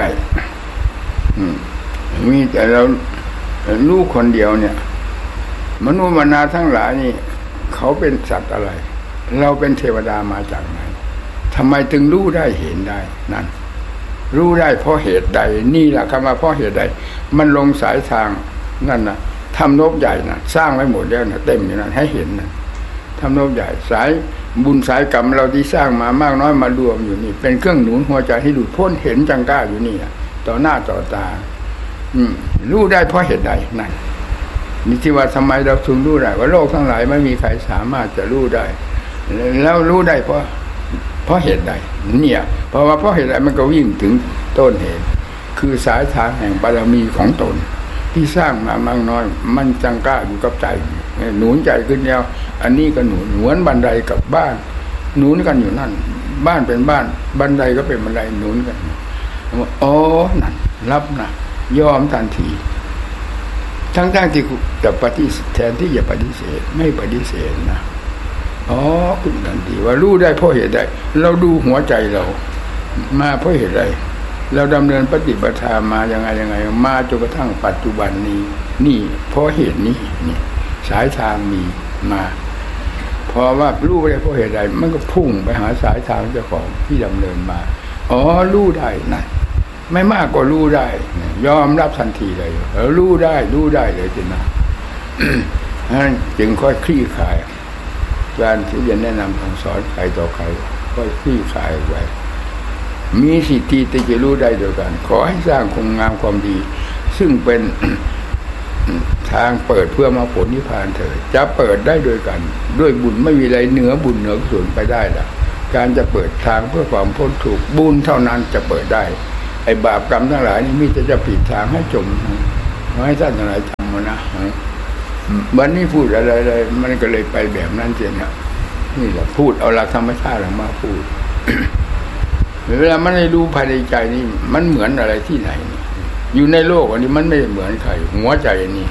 S1: มีแต่เรารู้คนเดียวเนี่ยมนุษย์มนาทั้งหลายนี่เขาเป็นสัตว์อะไรเราเป็นเทวดามาจากไหนทำไมถึงรู้ได้เห็นได้นั่นรู้ได้เพราะเหตุใดนี่แหละคำว่าเพราะเหตุใดมันลงสายทางนั่นนะทำนบใหญ่นะสร้างไว้หมดแล้วนะเต็มอยู่นั่นให้เห็นนะทำนบใหญ่สายบุญสายกรรมเราที่สร้างมามากน้อยมารวมอยู่นี่เป็นเครื่องหนุนหัวใจให้หลุดพ้นเห็นจังก้าอยู่นี่ต่อหน้าต่อตาอืมรู้ได้เพราะเหตุใดนั่นนี่ที่ว่าทำไมเราถึงรู้ได้ว่าโลกทั้งหลายไม่มีใครสามารถจะรู้ได้แล้วรู้ได้เพราะเพราะเหตุใดเนี่ยเพราะว่าเพราะเหตุใดมันก็วิ่งถึงต้นเหตุคือสายทางแห่งบารมีของตนที่สร้างมามากน้อยมันจังกล้าอยู่กับใจหนุนใจขึ้นแล้วอันนี้ก็หนุนหวนบันไดกับบ้านหนุนกันอยู่นั่นบ้านเป็นบ้านบันไดก็เป็นบันไดหนุนกันอ๋อนั่นรับนะยอมทันทีทั้งๆที่จะปฏิเสธแทนที่จะปฏิเสธไม่ปฏิเสธนะอ๋อคุณทันทีว่ารู้ได้เพราะเหตุใดเราดูหัวใจเรามาเพราะเหตุใดเราดำเนินปฏิบัติธรรมมายังไงยังไงมาจนกระทั่งปัจจุบันนี้นี่เพราะเหตุนี้นี่สายทางมีมาพอว่ารู้ได้เพราะเหตุใดมันก็พุ่งไปหาสายทางเจ้าของที่ดำเนินมาอ๋อรู้ได้นะไม่มากก็รู้ได้ยอมรับทันทีเลยเออรู้ได้รู้ได้เลยจริงนะนั่นจึงค่อยคลี่คลายการที่จะแนะนำคำสอนใครต่อใครค่อยคลี่คลายไว้มีสิทธิที่จะรู้ได้เดียวกันขอให้สร้างคุณงามความดีซึ่งเป็นทางเปิดเพื่อมาผลนิพพานเถิดจะเปิดได้โดยกันด้วยบุญไม่มีอะไรเหนือบุญเหนือกุศลไปได้ละการจะเปิดทางเพื่อความพ้นทุกข์บุญเท่านั้นจะเปิดได้ไอ้บาปกรรมทั้งหลายนี่มิจะจะปิดทางให้จมให้ท่านทั้งหลายจำมานะวันนี้พูดอะไรเลยมันก็เลยไปแบบนั้นเสียนะนี่แหละพูดเอาหลักธรรมชาติมาพูดเวลามันได้รู้ภายในใจนี่มันเหมือนอะไรที่ไหนอยู่ในโลกอันนี้มันไม่เหมือนใครหัวใจนี่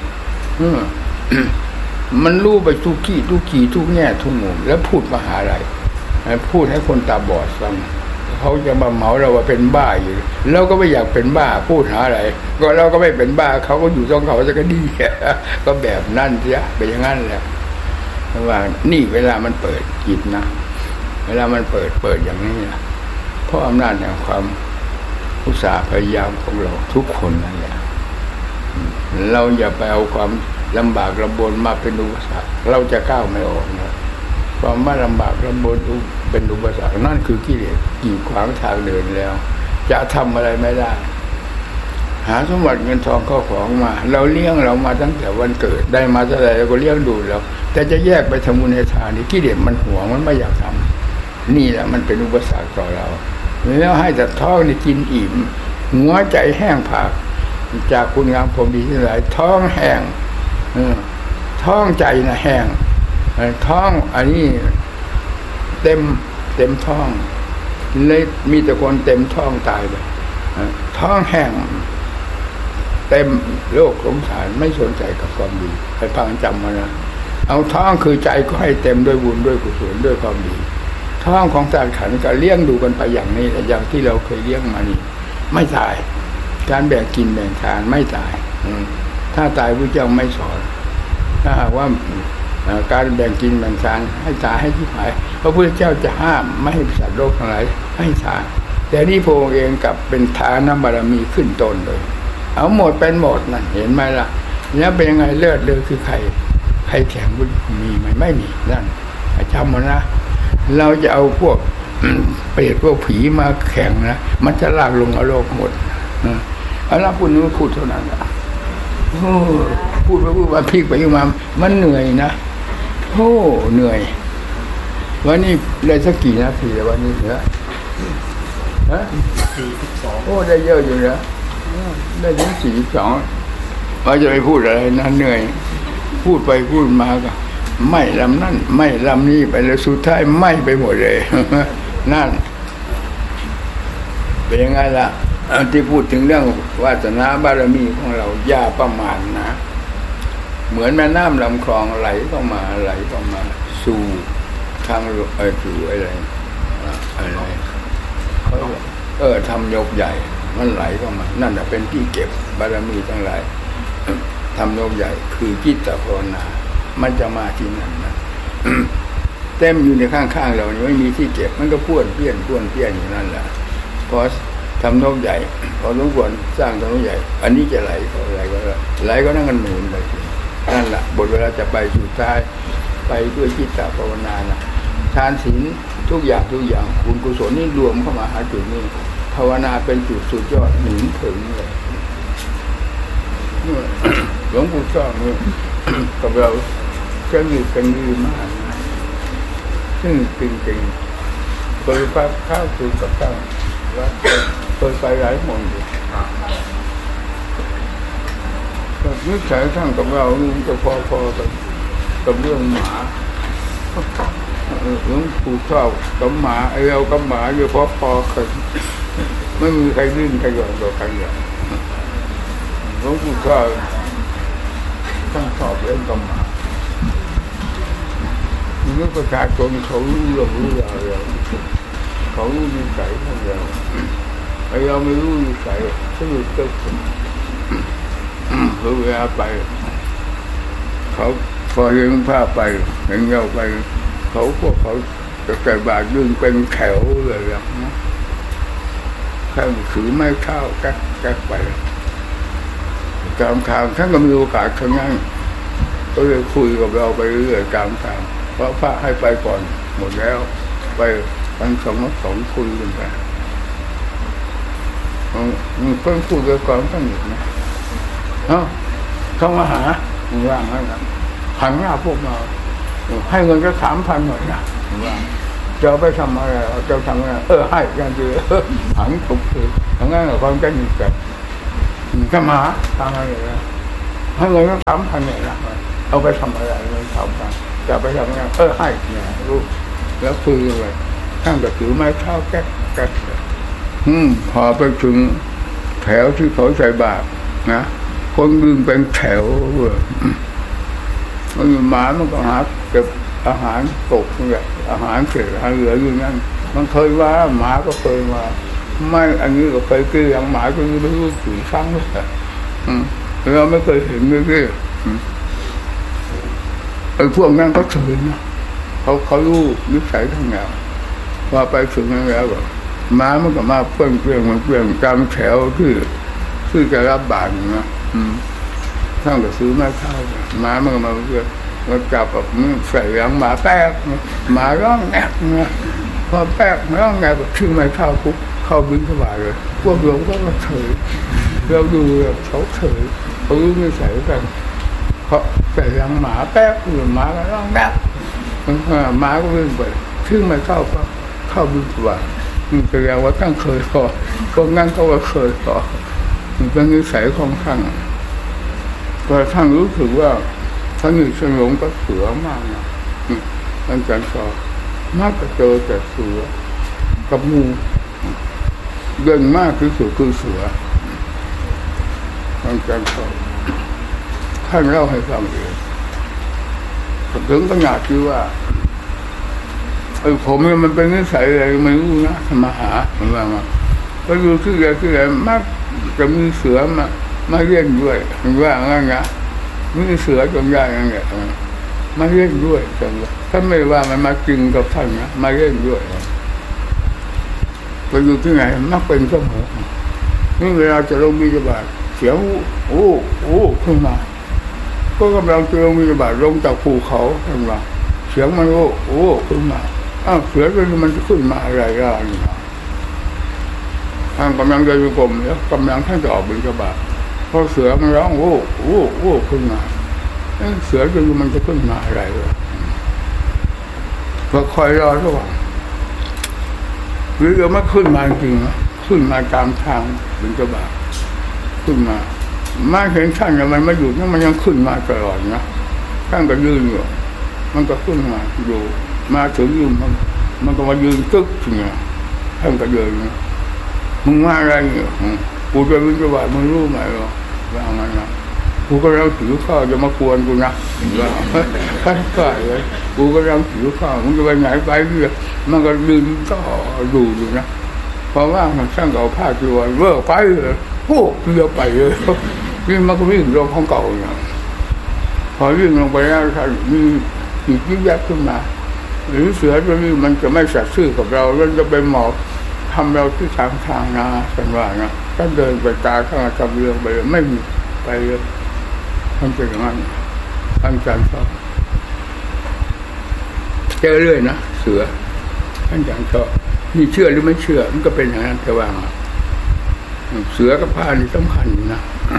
S1: มันรู้ไปทุกที่ทุกขีทุกแง่ทุกมุมแล้วพูดมาหาอะไรพูดให้คนตาบอดฟังเขาจะมาเหมาเราว่าเป็นบ้าอยู่เราก็ไม่อยากเป็นบ้าพูดหาอะไรก็เราก็ไม่เป็นบ้าเขาก็อยู่ตรงเขาจะก็ดีก็แบบนั่นเสียเป็นอย่างนั้นแหละว่านี่เวลามันเปิดจิตนะเวลามันเปิดเปิดอย่างนี้นะเพราะอำนาจแห่งความอุตสาห์พยายามของเราทุกคนนั่นแหละเราอย่าไปเอาความลำบากลำบนมาเป็นอุปสรรคเราจะก้าวไม่ออกนะความว่าลำบากลำบนเป็นอุปสรรคนั่นคือกิเลสกีดขวางทางเดินแล้วจะทำอะไรไม่ได้หาสมบัติเงินทองเข้าของมาเราเลี้ยงเรามาตั้งแต่วันเกิดได้มาเท่าไหร่เราก็เลี้ยงดูแล้วแต่จะแยกไปทำบุญในทานนี่กิเลสมันหวงมันไม่อยากทำนี่แหละมันเป็นอุปสรรคต่อเราแล้วให้แต่ท้องนี่กินอิ่มหัวใจแห้งผากจากคุณงามความดีที่หลายท้องแห้งท้องใจนะแห้งท้องอันนี้เต็มเต็มท้องเลยมีแต่คนเต็มท้องตายไปท้องแห้งเต็มโลกสงสารไม่สนใจกับความดีให้ฟังจำมานะเอาท้องคือใจก็ให้เต็มด้วยบุญด้วยกุศลด้วยความดีท้องของสัตว์ขันธ์ก็เลี้ยงดูกันไปอย่างนี้แต่อย่างที่เราเคยเลี้ยงมานี่ไม่ตายการแบ่งกินแบ่งทานไม่ตายถ้าตายพระเจ้าไม่สอนถ้าหากว่าการแบ่งกินแบ่งทานให้ตายให้ที่หายพระพุทธเจ้าจะห้ามไม่ให้สัตว์โลกทั้งหลายให้ทานแต่นี่พระองค์เองกับเป็นทานบารมีขึ้นต้นเลยเอาหมดเป็นหมดนั่นเห็นไหมล่ะแล้วเป็นยังไงเลิศเลยคือใครใครแข่งบุญมีไหมไม่มีนั่นจำมานะเราจะเอาพวกเปรตพวกผีมาแข่งนะมันจะลากลงอโลกหมดนะเอาละพูดนู้นพูดเท่านั้นละพูดไปพูดมาพลิกไปมามันเหนื่อยนะโอ้เหนื่อยวันนี้ได้สักกี่นาทีแล้ววันนี้เหรอฮะสี่สิบสองโอ้ได้เยอะอยู่นะได้ถึงสี่สิบสองว่าจะไปพูดอะไรนะเหนื่อยพูดไปพูดมาก็ไม่ลำนั่นไม่ลำนี้ไปแล้วสุดท้ายไม่ไปหมดเลยนั่นเป็นยังไงล่ะที่พูดถึงเรื่องวาสนาบารมีของเราอย่าประมาทนะเหมือนแม่น้ำลำคลองไหลเข้ามาไหลเข้ามาสู่ทางเออสู่อะไรอะไรเขาเออทำยกใหญ่มันไหลเข้ามานั่นแหละเป็นที่เก็บบารมีทั้งหลายทำยกใหญ่คือจิตตภาวนามันจะมาที่นั่นนะเต็มอยู่ในข้างๆเราเนี่ยไม่มีที่เก็บมันก็พ่วนเปี้ยนพ่วนเปี้ยนอยู่นั่นแหละพอทำนกใหญ่พอสมควรสร้างทำนกใหญ่อันนี้จะไหลก็ไหลก็ไหลก็นั่งกันหนุนไปนั่นแหละบทเวลาจะไปสู่ท้ายไปด้วยจิตตภาวนานะทานศีลทุกอย่างทุกอย่างบุญกุศลนี่รวมเข้ามาหาจุดนี้ภาวนาเป็นจุดสุดยอดหนุนถึงเลยหลวงปู่ชอบเนี่ยกับเราจะมีกันดีมากซึ่งจริงๆเคยไปข้าวคือกับตั้งว่าเคยไปหลายหนอยู่นิสัยทั้งกับเรานี่จะพอๆกันกับเรื่องหมาหลวงปู่ชอบกับหมาไอ้เรากับหมาอยู่พอๆกันไม่มีใครลื่นใครหย่อนต่อกันอย่างหลวงปู่ชอบทั้งชอบเรื่องกับหมานี่ประชาชนเขารู้เรื่องรู้ราวเราเขารู้นิสัยของเราไอ้เราไม่รู้นิสัยสนุกเกินเขาเวลาไปเขาพอเห็นผ้าไปเห็นเงาไปเขาพวกเขาจะใส่บาตรดึงเป็นแถวเลยนะข้างถือไม้เท้าแก๊กแก๊กไปตามทางท่านก็มีโอกาสข้างนั้นก็เลยคุยกับเราไปเรื่อยตามทางเพราะพระให้ไปก่อนหมดแล้วไปทั้งสองสองคุยกันไปเพิ่งพูดกันก่อนตั้งหนึ่งนะเอ้าเขามาหาว่างแล้วนะหันหน้าพวกมาให้เงินก็สามพันหน่อยนะว่างจะไปทำอะไรจะทำอะไรเออให้กันดีหันถูกคือทั้งนั้นเราก็จะมีกันก็มาทำอะไรนะให้เงินก็ทำพันเนี่ยนะเอาไปทำอะไรเงินทำกันจะไปทำอะไรเออให้เนี่ยรู้แล้วคุยเลยท่านก็ถือไม้เท้าแก๊กแก๊กอืมพอไปถึงแถวที่เขาใส่บาตรนะคนยืนเป็นแถวเลยมันหมามันก็หาเก็บอาหารตกเนี่ยอาหารเศษอาหารเหลืออยู่นั่นมันเคยว่าหมาก็เคยว่าไม่อันนี้ก็เคยกินอย่างหมาก็ไม่รู้กี่ครั้งเลยเราไม่เคยเห็นเลยที่ไอ้พวกนั้นก็เฉยนะเขาเขารู้นิสัยทั้งนั้นว่าไปถึงนั้นแล้วม้ามันก็มาเพื่อนเพื่อนมันเพื่อนตามแถวที่ที่จะรับบาตรนะท่านก็ซื้อมาเข้าม้ามันก็มาเพื่อนมาจับแบบนี้ใส่หลังหมาแป๊กหมาร้องแงกนะพอแป๊กร้องแงกก็ชื่อไม่เข้าปุ๊บเข้าบินเข้าไปเลยพวกเราก็มาเฉยเราดูเขาเฉยเขารู้นิสัยกันเขาใส่หลังหมาแป๊กหรือหมาก็ร้องแงกหมาก็วิ่งไปชื่อไม่เข้าก็เข้าบินเข้าไปแสดงว่าท่านเคยพอพวกนั้นเขาก็เคยพอเป็นนิสัยของท่านแต่ท่านรู้สึกว่าท่านนี่สนงก็เสือมากนะท่านจันทร์สอบมากก็เจอแต่เสือกับงูเด่นมากที่สุดคือเสือท่านจันทร์สอบท่านเล่าให้ฟังเองถึงขนาดที่ว่าไอ้ผมเนี่ยมันเป็นนิสัยอะไรไม่รู้นะมาหาผมว่ามาก็ดูที่ไหนที่ไหนมักจะมีเสือมามาเล่นด้วยผมว่างั้นนะมีเสือจนได้ยังไงมาเล่นด้วยจังเลยถ้าไม่ว่ามันมากินกับท่านนะมาเล่นด้วยไปอยู่ที่ไหนมักเป็นเสมอนี่เวลาจะลงบิณฑบาตเสียงโอ้โอ้ขึ้นมาก็กำลังจะลงบิณฑบาตลงจากภูเขาขึ้นมาเสียงมันโอ้โอ้ขึ้นมาอ้าวเสือตัวนี้มันจะขึ้นมาอะไรล่ะนี่ท่านกำลังเดินอยู่กรมแล้วกำลังท่านจะออกบิณฑบาตพอเสือมันร้องโอ้โอ้โอ้ขึ้นมาเสือตัวนี้มันจะขึ้นมาอะไรล่ะก็คอยรอระหว่างหรือจะไม่ขึ้นมาจริงนะขึ้นมาตามทางบิณฑบาตขึ้นมามาเห็นท่านเนี่ยมันไม่หยุดนะมันยังขึ้นมาตลอดนะท่านก็ยืนอยู่มันก็ขึ้นมาอยู่มาถึงยืนมันมันก็มายืนตึ๊กเนี่ยท่านก็เดินมึงมาอะไรเนี่ยกูจะวิจารณ์มึงรู้ไหมวะว่าไงนะกูก็ยังถือข้าวจะมากวนกูนะว่าท่านก็เลยกูก็ยังถือข้าวมึงจะไปไหนไปเรื่อยมันก็ยืนก็ดูอยู่นะเพราะว่ามันสร้างเก่าผ้าจีวรเลิกไปเลยโอ้เรือไปเลยวิ่งมันก็วิ่งลงของเก่าเนี่ยพอวิ่งลงไปแล้วท่านมีอีกยิ่งแยกขึ้นมาหรือเสือตัวนี้มันจะไม่สัตย์ซื่อกับเราแล้วจะไปหมอบทำเราที่ทางทางนาสันว่านะก็เดินไปตาข้างจำเรืองไปไม่มีไปเลยท่านเป็นอย่างนั้นท่านจันทร์ชอบเจอเรื่อยนะเสือท่านจันทร์ชอบนี่เชื่อหรือไม่เชื่อมันก็เป็นอย่างนั้นแต่ว่าเสือกับผ้านี่สำคัญนะ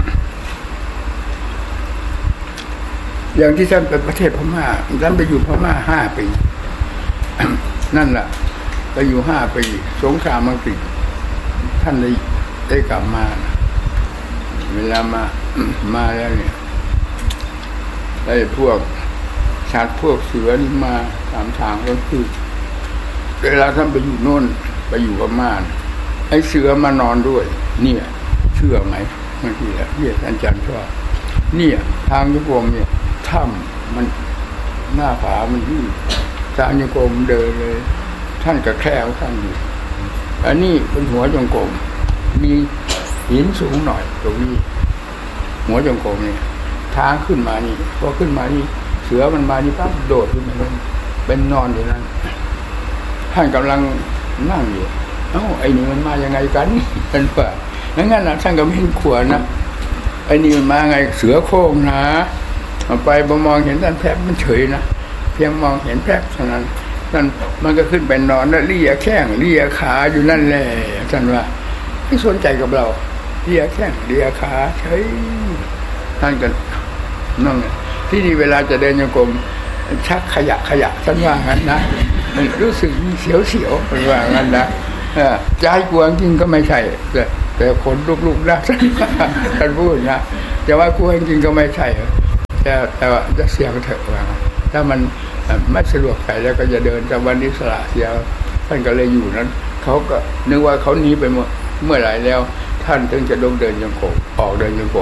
S1: อย่างที่ท่านไปประเทศพม่าท่านไปอยู่พม่าห้าปีนั่นแหละไปอยู่ห้าปีสงครามอังกฤษท่านได้ได้กลับมาเวลามามาแล้วเนี่ยไอ้พวกสัตว์พวกเสือนี่มาตามทางก็คือเวลาท่านไปอยู่โน่นไปอยู่พม่าไอ้เสือมานอนด้วยเนี่ยเชื่อไหมเมื่อกี้เรียกอาจารย์ชอบเนี่ยทางยุโรปเนี่ยถ้ำมันหน้าผามันยืดทางยุโรปเดินเลยท่านกับแคร่ท่านอยู่อันนี้เป็นหัวจงกรมมีหินสูงหน่อยตรงนี้หัวจงกรมนี่ทางขึ้นมานี่พอขึ้นมานี่เสือมันมานี่ปั๊บโดดขึ้นมาเลยเป็นนอนอยู่นั้นท่านกำลังนั่งอยู่เอ้าไอ้นี่มันมายังไงกันเป็นป่ะงั้นนะท่านก็ไม่เห็นขวานะไอ้นี่มันมาไงเสือโค้งนะไปมองเห็นท่านแพบมันเฉยนะเพียงมองเห็นแพบเท่านั้นท่านมันก็ขึ้นไปนอนแล้วเลี่ยแข้งเลี่ยขาอยู่นั่นแหละท่านว่าไม่สนใจกับเราเลี่ยแข้งเลี่ยขาเฉยท่านก็นั่งที่นี่เวลาจะเดินโยกมชักขยะขยะท่านว่างั้นนะรู้สึกเสียวๆเป็นว่างั้นนะใจกลัวจริงก็ไม่ใช่แต่แต่คนลุกๆนะท่านพูดนะแต่ว่ากลัวจริงก็ไม่ใช่แต่แต่ว่าจะเสี่ยงเถอะว่าถ้ามันไม่สะดวกใจแล้วก็จะเดินจากวันอิสระเสียท่านก็เลยอยู่นั้นเขาก็นึกว่าเขาหนีไปเมื่อเมื่อไหร่แล้วท่านถึงจะลงเดินยังโกออกเดินยังโก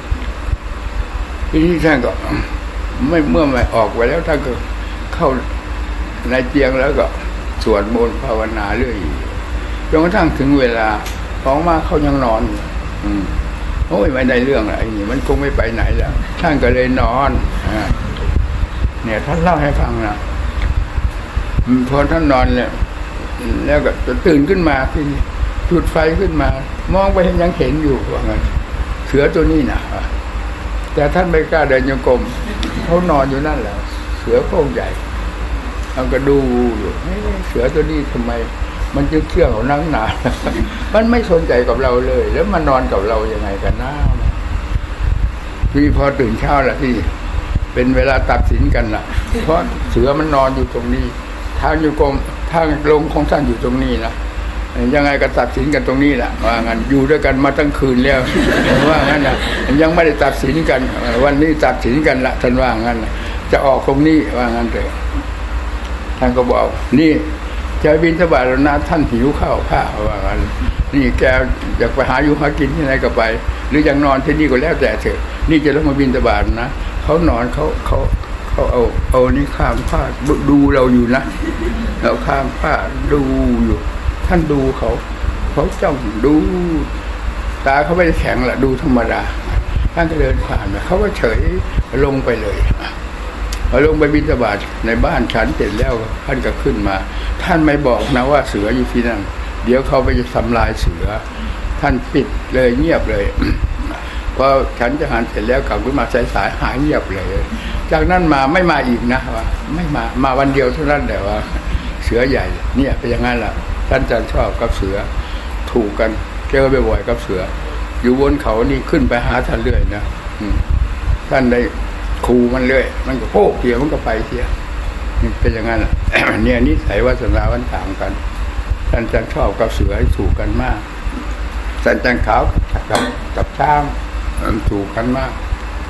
S1: ทีนี้ท่านก็ไม่เมื่อไม่ออกไปแล้วท่านก็เข้าในเตียงแล้วก็สวดมนต์ภาวนาเรื่อยจนกระทั่งถึงเวลาของมาเขายังนอนอยู่โอ้ยไม่ได้เรื่องอะไรนี่มันคงไม่ไปไหนแล้วท่านก็เลยนอนเนี่ยท่านเล่าให้ฟังนะพอท่านนอนเนี่ยแล้วก็ตื่นขึ้นมาที่จุดไฟขึ้นมามองไปยังเห็นอยู่ว่างั้นเสือตัวนี้นะแต่ท่านไม่กล้าเดินโยกมเขานอนอยู่นั่นแหละเสือโคร่งใหญ่เราก็ดูอยู่เสือตัวนี้ทำไมมันจึงเชื่องของนั่งหนามันไม่สนใจกับเราเลยแล้วมันนอนกับเรายังไงกันนะที่พอตื่นเช้าละที่เป็นเวลาตัดสินกันล่ะเพราะเสือมันนอนอยู่ตรงนี้ทางโยกมทางลงของท่านอยู่ตรงนี้นะยังไงก็ตัดสินกันตรงนี้แหละว่างั้นอยู่ด้วยกันมาตั้งคืนแล้วว่างั้นนะยังไม่ได้ตัดสินกันวันนี้ตัดสินกันละท่านว่างั้นจะออกตรงนี้ว่างั้นเถอะท่านก็บอกนี่จะบินทบาทแล้วนะท่านหิวข้าวข้าวว่างั้นนี่แกอยากไปหาอยู่หากินที่ไหนก็ไปหรืออยากนอนที่นี่ก็แล้วแต่เถอะนี่จะต้องมาบินทบาทนะเขานอนเขาเขาเขาเอาเอานี่ข้ามผ้าดูเราอยู่นะเราข้ามผ้าดูอยู่ท่านดูเขาเขาจ้องดูตาเขาไม่ได้แข็งแหละดูธรรมดาท่านก็เดินผ่านไปเขาก็เฉยลงไปเลยพอลงไปบิณฑบาตในบ้านฉันเสร็จแล้วท่านก็ขึ้นมาท่านไม่บอกนะว่าเสืออยู่ที่นั่นเดี๋ยวเขาไปจะทำลายเสือท่านปิดเลยเงียบเลยพอฉันจะหันเสร็จแล้วกลับขึ้นมาสายๆหายเงียบเลยจากนั้นมาไม่มาอีกนะว่าไม่มามาวันเดียวเท่านั้นแต่ว่าเสือใหญ่เนี่ยเป็นอย่างนั้นแหละท่านจะชอบกับเสือถูกกันเจอบ่อยๆกับเสืออยู่บนเขานี่ขึ้นไปหาท่านเรื่อยนะท่านได้คูมันเรื่อยมันก็โผล่เสียมันก็ไปเสียนี่เป็นอย่างนั้นแหละ เนี่ยนิสัยวาสนาวันต่างกันท่านจะชอบกับเสือให้ถูกกันมากท่านจันขาวกับกับช้างถูกกันมาก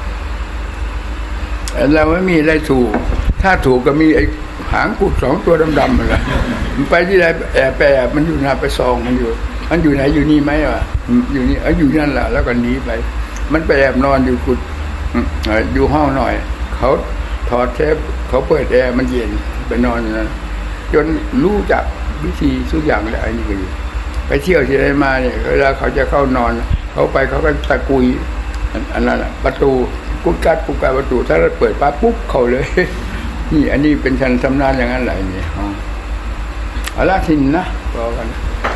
S1: เราไม่มีอะไรถูกถ้าถูกก็มีไอ้หางกุดสองตัวดำๆอะไรมันไปที่ไหนแอบแอบมันอยู่หน้าไปซองมันอยู่มันอยู่ไหนอยู่นี่ไหมวะอยู่นี่เอออยู่นั่นแหละแล้วก็หนีไปมันไปแอบนอนอยู่กุดอยู่ห้องหน่อยเขาถอดเทปเขาเปิดแอร์มันเย็นไปนอนนั้นจนรู้จักวิธีทุกอย่างเลยไอ้นี่ก็อยู่ไปเที่ยวที่ไหนมาเนี่ยเวลาเขาจะเข้านอนเขาไปเขาก็ตะกุยอันนั้นประตูกุดกัดกุดกัดประตูถ้าเราเปิดปั๊บปุ๊บเขาเลยนี่อันนี้เป็นชั้นสำนานอย่างนั้นแหละนี่อ๋อเอาละทินนะบอกกัน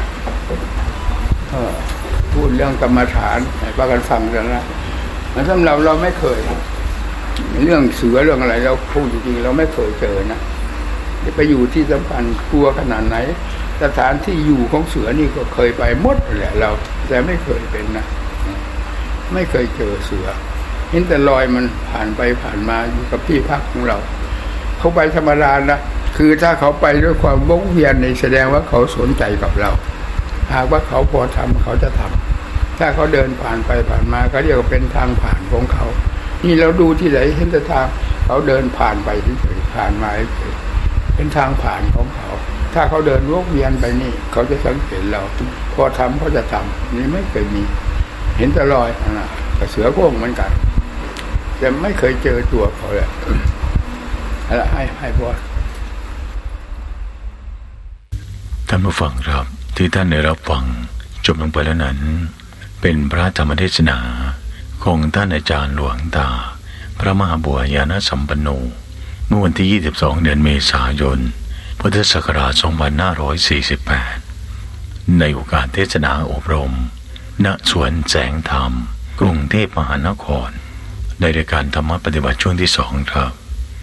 S1: พูดเรื่องกรรมฐานให้พากันฟังกันนะสำหรับเราไม่เคยเรื่องเสือเรื่องอะไรเราพูดจริงๆเราไม่เคยเจอนะไปอยู่ที่สำคัญกลัวขนาดไหนสถานที่อยู่ของเสือนี่ก็เคยไปหมดแหละเราแต่ไม่เคยเป็นนะไม่เคยเจอเสือเห็นแต่ลอยมันผ่านไปผ่านมาอยู่กับที่พักของเราเขาไปธรรมดานะคือถ้าเขาไปด้วยความวงเวียนในแสดงว่าเขาสนใจกับเราหากว่าเขาพอทำเขาจะทำถ้าเขาเดินผ่านไปผ่านมาก็เรียกว่าเป็นทางผ่านของเขานี่เราดูที่ไหนเห็นแต่ทางเขาเดินผ่านไปเฉยๆผ่านมาเฉยเป็นทางผ่านของเขาถ้าเขาเดินวงเวียนไปนี่เขาจะสังเกตเราพอทำเขาจะทำนี่ไม่เคยมีเห็นแต่ลอยนะกับเสือโคร่งเหมือนกันแต่ไม่เคยเจอตัวเขาเลยอะไรให้ให้พอ
S2: ท่านผู้ฟังครับที่ท่านได้รับฟังจบลงไปแล้วนั้นเป็นพระธรรมเทศนาของท่านอาจารย์หลวงตาพระมหาบัวยานสัมปันโนเมื่อวันที่ยี่สิบสองเดือนเมษายนพุทธศักราชสองพันห้าร้อยสี่สิบแปดในโอกาสเทศนาอบรมณสวนแสงธรรมกรุงเทพมหานครในรายการธรรมะปฏิบัติช่วงที่สองครับ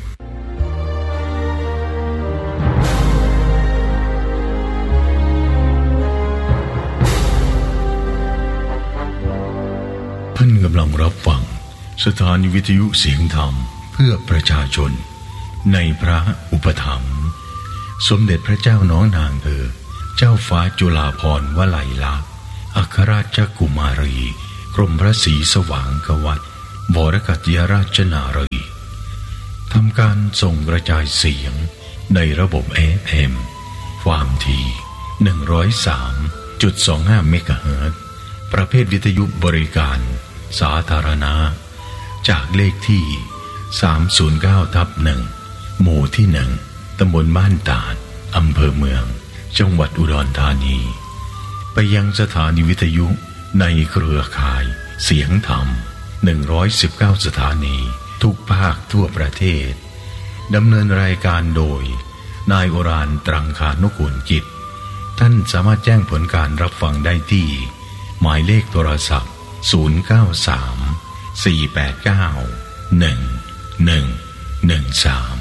S2: ท่านกำลังรับฟังสถานีวิทยุเสียงธรรมเพื่อประชาชนในพระอุปถัมภ์สมเด็จพระเจ้าน้องนางเธอเจ้าฟ้าจุฬาภรณ์วลัยลักษณ์อัครราชกุมารีกรมพระศรีสว่างกวัตรวรกัตยราชนารีทำการส่งกระจายเสียงในระบบ เอ เอฟ เอ็ม ความถี่ หนึ่งร้อยสามจุดสองห้า เมกะเฮิรตซ์ ประเภทวิทยุบริการสาธารณะจากเลขที่ สามศูนย์เก้าทับหนึ่ง หมู่ที่หนึ่งตำบลบ้านตาดอำเภอเมืองจังหวัดอุดรธานีไปยังสถานีวิทยุในเครือข่ายเสียงธรรมหนึ่งร้อยสิบเก้าสถานีทุกภาคทั่วประเทศดำเนินรายการโดยนายโอรานตรังคานุกูลกิจท่านสามารถแจ้งผลการรับฟังได้ที่หมายเลขโทรศัพท์ศูนย์ เก้า สาม สี่ แปด เก้า หนึ่ง หนึ่ง หนึ่ง สาม